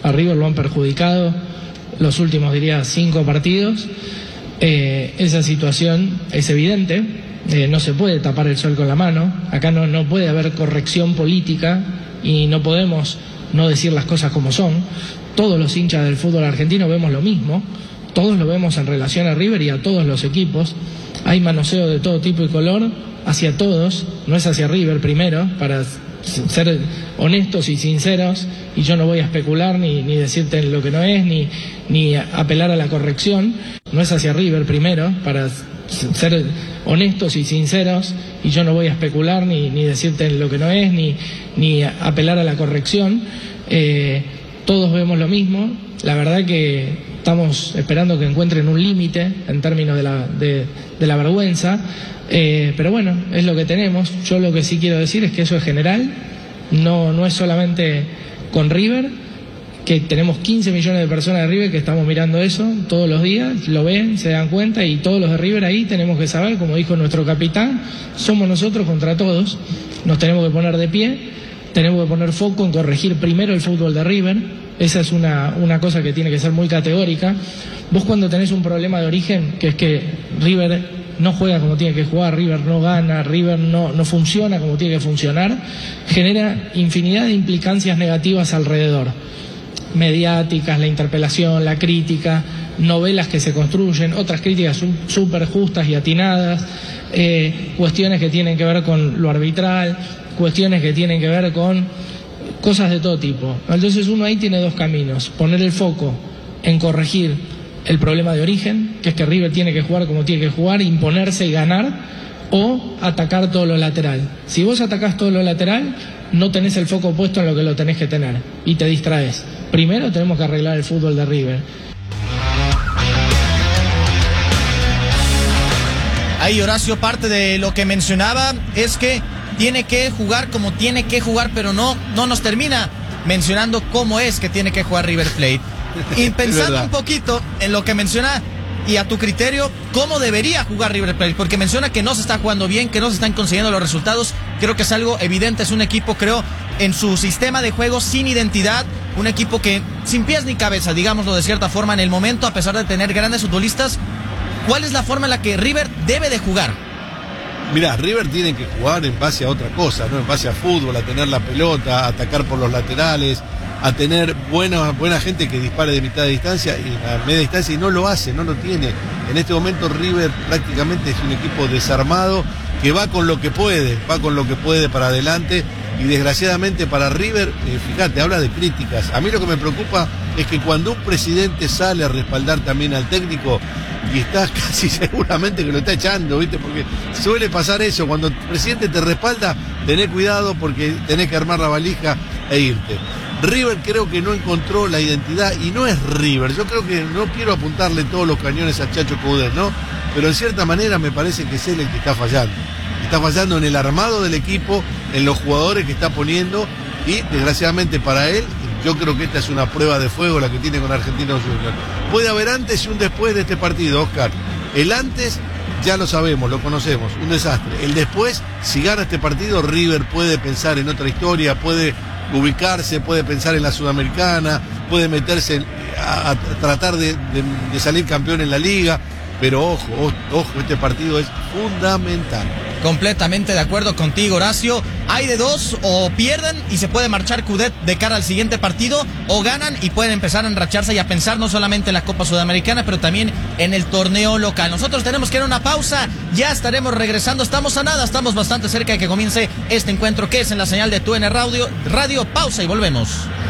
A River lo han perjudicado los últimos, diría, 5 partidos. Esa situación es evidente. No se puede tapar el sol con la mano. Acá no puede haber corrección política y no podemos no decir las cosas como son. Todos los hinchas del fútbol argentino vemos lo mismo. Todos lo vemos en relación a River y a todos los equipos. Hay manoseo de todo tipo y color hacia todos, no es hacia River primero, para ser honestos y sinceros, y yo no voy a especular ni decirte lo que no es, ni apelar a la corrección. No es hacia River primero, para ser honestos y sinceros, y yo no voy a especular ni decirte lo que no es, ni apelar a la corrección. Todos vemos lo mismo. La verdad que estamos esperando que encuentren un límite en términos de la vergüenza, pero bueno, es lo que tenemos. Yo lo que sí quiero decir es que eso es general, no es solamente con River, que tenemos 15 millones de personas de River que estamos mirando eso todos los días, lo ven, se dan cuenta, y todos los de River ahí tenemos que saber, como dijo nuestro capitán, somos nosotros contra todos, nos tenemos que poner de pie, tenemos que poner foco en corregir primero el fútbol de River. Esa es una cosa que tiene que ser muy categórica. Vos cuando tenés un problema de origen, que es que River no juega como tiene que jugar, River no gana, River no funciona como tiene que funcionar, genera infinidad de implicancias negativas alrededor. Mediáticas, la interpelación, la crítica, novelas que se construyen, otras críticas súper justas y atinadas, cuestiones que tienen que ver con lo arbitral, cuestiones que tienen que ver con cosas de todo tipo. Entonces uno ahí tiene dos caminos: poner el foco en corregir el problema de origen, que es que River tiene que jugar como tiene que jugar, imponerse y ganar, o atacar todo lo lateral. Si vos atacás todo lo lateral, no tenés el foco puesto en lo que lo tenés que tener y te distraes. Primero tenemos que arreglar el fútbol de River. Ahí, Horacio, parte de lo que mencionaba es que tiene que jugar como tiene que jugar, pero no nos termina mencionando cómo es que tiene que jugar River Plate. Y pensando un poquito en lo que menciona, y a tu criterio, ¿cómo debería jugar River Plate? Porque menciona que no se está jugando bien, que no se están consiguiendo los resultados. Creo que es algo evidente, es un equipo, creo, en su sistema de juego sin identidad, un equipo que sin pies ni cabeza, digámoslo de cierta forma, en el momento, a pesar de tener grandes futbolistas. ¿Cuál es la forma en la que River debe de jugar? Mirá, River tiene que jugar en base a otra cosa, ¿no? En base a fútbol, a tener la pelota, a atacar por los laterales, a tener buena gente que dispare de mitad de distancia y a media distancia, y no lo hace, no lo tiene. En este momento River prácticamente es un equipo desarmado que va con lo que puede para adelante, y desgraciadamente para River, fíjate, habla de críticas. A mí lo que me preocupa es que cuando un presidente sale a respaldar también al técnico, y está casi seguramente que lo está echando, ¿viste? Porque suele pasar eso, cuando el presidente te respalda, tenés cuidado porque tenés que armar la valija e irte. River creo que no encontró la identidad, y no es River. Yo creo que no quiero apuntarle todos los cañones a Chacho Coudet, ¿no? Pero en cierta manera me parece que es él el que está fallando. Está fallando en el armado del equipo, en los jugadores que está poniendo, y desgraciadamente para él, yo creo que esta es una prueba de fuego la que tiene con Argentinos Juniors. Puede haber antes y un después de este partido, Oscar. El antes ya lo sabemos, lo conocemos, un desastre. El después, si gana este partido, River puede pensar en otra historia, puede ubicarse, puede pensar en la Sudamericana, puede meterse a tratar de salir campeón en la liga, pero ojo, este partido es fundamental. Completamente de acuerdo contigo, Horacio. Hay de dos: o pierden y se puede marchar Coudet de cara al siguiente partido, o ganan y pueden empezar a enracharse y a pensar no solamente en la Copa Sudamericana, pero también en el torneo local. Nosotros tenemos que ir a una pausa, ya estaremos regresando. Estamos a nada, estamos bastante cerca de que comience este encuentro, que es en la señal de TUN Radio. Pausa y volvemos.